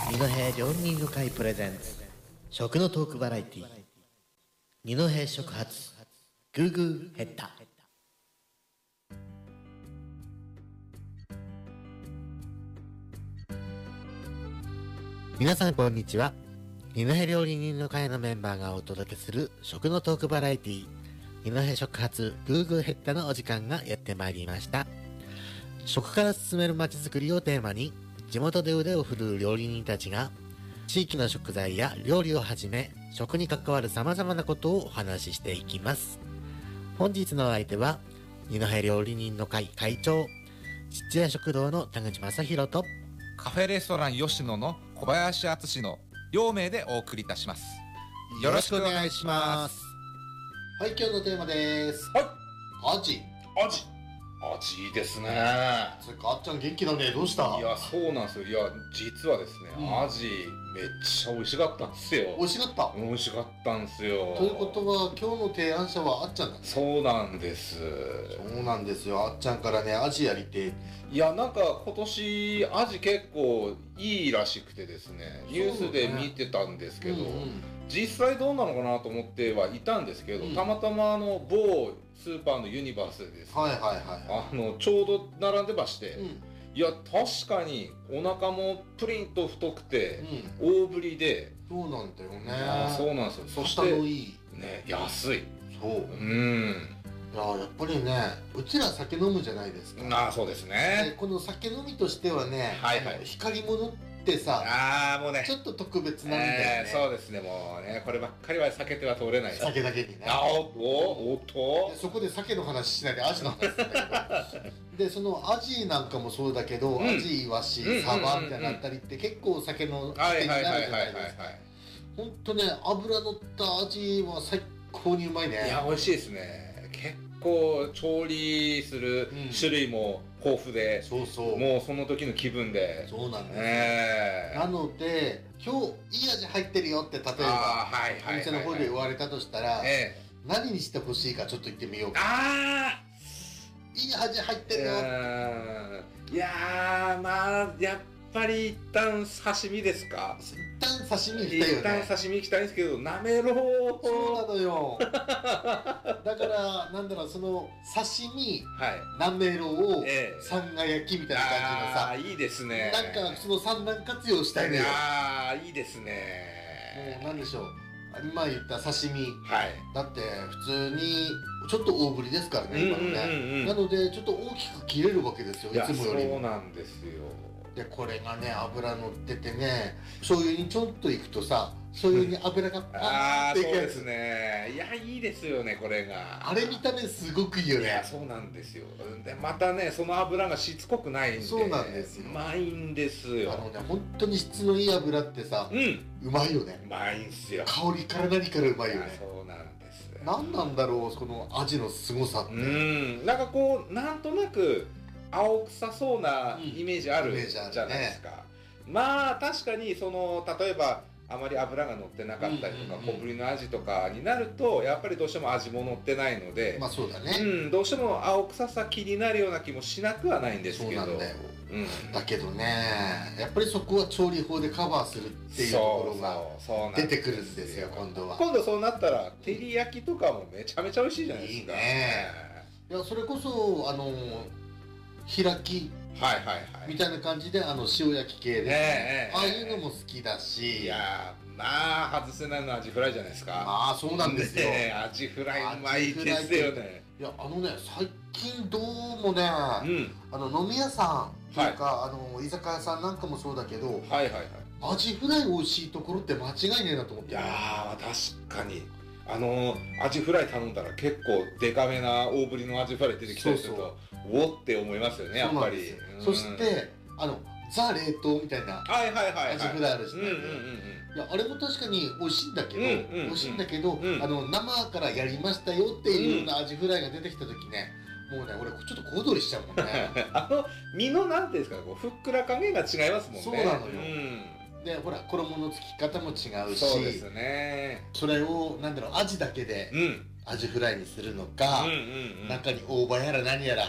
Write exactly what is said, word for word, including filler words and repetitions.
二戸料理人の会プレゼンツ食のトークバラエティ二戸食発グーグーヘッダ。皆さんこんにちは。二戸料理人の会のメンバーがお届けする食のトークバラエティ二戸食発グーグーヘッダのお時間がやってまいりました。食から進めるまちづくりをテーマに、地元で腕を振るう料理人たちが地域の食材や料理をはじめ食に関わる様々なことをお話ししていきます。本日の相手は二戸料理人の会会長、ちっちゃい食堂の田口正宏とカフェレストラン吉野の小林敦の両名でお送りいたします。よろしくお願いします。 はい、今日のテーマです。 はい、 アジ。 アジアジいいですね。 それかあっちゃん元気だね。どうした？ いや、そうなんですよ。いや、実はですね、うん、アジめっちゃ美味しかったんですよ。 美味しかった。 美味しかったんですよ。 ということは今日の提案者はあっちゃんだね。 そうなんです。 そうなんですよ。あっちゃんからね、アジやりて。 いや、なんか今年アジ結構いいらしくてですね、ニュースで見てたんですけど、うんうん、実際どうなのかなと思ってはいたんですけど、うん、たまたまあの某スーパーのユニバースでですね、 はいはいはい、 あのちょうど並んでまして、うん、いや確かにお腹もプリンと太くて、うん、大ぶりで、 そうなんだよね。 あ、そうなんですよ。そしていいね、安い。 そう。 うん。 いややっぱりね、うちら酒飲むじゃないですか。 ああ、そうですね。 この酒飲みとしてはね、 はいはい、 光り物ってさ、 ああもうね、 ちょっと特別なんだよね、 えー、そうですね。もうね、こればっかりは避けては通れない。 酒だけにね。 あおおおっと。 そこで酒の話しないでアジの話するんだけどで、そのアジなんかもそうだけど、うん、アジ、イワシ、サバみたいなあったりって結構酒の起点になるじゃないですか。 ほんとね、脂乗ったアジは最高にうまいね。 いや、美味しいですね。結構調理する種類も豊富で、うん、そうそう、もうその時の気分で。 そうなんです、 えー、 なので今日いい味入ってるよって例えば、はいはい、お店の方で言われたとしたら、えー、何にしてほしいかちょっと言ってみようか。 あー、いい味入ってるよ。 いやー、まあやっぱり一旦刺身ですか。 一旦刺身行きたいよね。 一旦刺身行きたいんですけど、なめろう。 そうなのよ。だからなんだろう、その刺身、はい、なめろう、ええ、さんが焼きみたいな感じのさ。 あー、いいですね。 なんかその三段活用したいのよ。 あー、いいですね。 もうなんでしょう、今言った刺身、 はい、 だって普通にちょっと大ぶりですからね、今のね。なのでちょっと大きく切れるわけですよ、いつもよりも。 そうなんですよ。 でこれがね、脂乗っててね、醤油にちょっといくとさ、醤油に油がパーンっていくやつ。 あー、そうですね。いや、いいですよね、これが。 あれ見た目すごくいいよね。 いや、そうなんですよ。でまたね、その油がしつこくないんで、 そうなんですよ。 うまいんですよ。 あのね、本当に質のいい油ってさ、うん、うまいよね。 うまいんすよ。 香りから何からうまいよね。 そうなんです。 何なんだろう、この味のすごさって。うん、 なんかこう、なんとなく青臭そうなイメージあるじゃないですか。うん、まあ確かにその例えばあまり脂が乗ってなかったりとか、小ぶりのアジとかになるとやっぱりどうしても味も乗ってないので、 まあそうだね、 うん、どうしても青臭さ気になるような気もしなくはないんですけど。そうなんだよ。 うん、だけどね、やっぱりそこは調理法でカバーするっていうところが出てくるんですよ、今度は。 今度そうなったら照り焼きとかもめちゃめちゃ美味しいじゃないですか。いいね。 いや、それこそあの開きみたいな感じで、あの塩焼き系で、ね、ああいうのも好きだし。 いやー、まあ外せないのはアジフライじゃないですか。 まあそうなんですよ、 ね、アジフライうまいですよね。 いや、あのね、最近どうもね、うん、あの飲み屋さんというか、はい、あの居酒屋さんなんかもそうだけど、はいはいはい、アジフライ美味しいところって間違いねえなと思って。 いやー、確かにあのアジフライ頼んだら結構デカめな大ぶりのアジフライ出てきたりすると、おおって思いますよね、やっぱり。 そしてあのザ冷凍みたいなアジフライあるしね。いや、あれも確かに美味しいんだけど、美味しいんだけど、あの生からやりましたよっていうようなアジフライが出てきた時ね、もうね、俺ちょっと小躍りしちゃうもんね。 あの身のなんていうんですかね、こうふっくら加減が違いますもんね。 そうなのよ。で、ほら、衣のつき方も違うし、 そうですね。 それをなんだろう、アジだけでアジフライにするのか、中に大葉やら何やら